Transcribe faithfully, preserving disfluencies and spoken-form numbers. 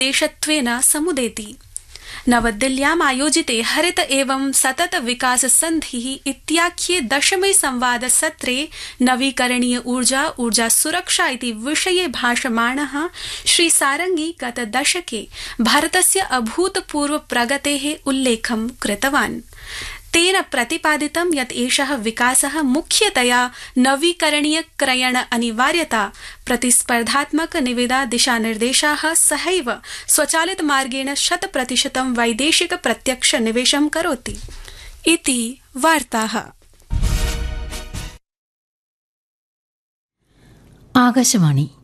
देशत्वेन समुदेति। नवदिल्ल्याम् आयोजिते हरित एवं सतत विकास संधिः इत्याख्ये दशमे संवाद सत्रे नवीकरणीय ऊर्जा ऊर्जा सुरक्षा इति विषये भाषमाणः श्री सारंगी गत दशके भारतस्य अभूतपूर्व प्रगतेः उल्लेखं कृतवान्। तेन प्रतिपादितं यत् एषः विकासः मुख्यतया नवीकरणीय क्रयण अनिवार्यता, प्रतिस्पर्धात्मक निविदा दिशानिर्देशाः सहैव स्वचालित मार्गेण शत प्रतिशतं वैदेशिक प्रत्यक्ष निवेशं करोति इति वार्ताः। ആകാശവാണി